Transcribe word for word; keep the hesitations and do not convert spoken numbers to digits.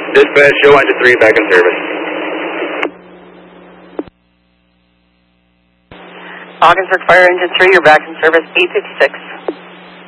Dispatch, show engine three back in service. Ogdensburg Fire Engine three, you're back in service, eight fifty-six.